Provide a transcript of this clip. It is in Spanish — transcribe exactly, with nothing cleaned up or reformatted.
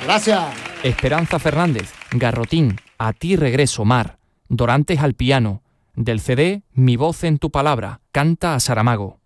Gracias. Esperanza Fernández, Garrotín, A ti regreso, mar. Dorantes al piano. Del C D Mi voz en tu palabra, canta a Saramago.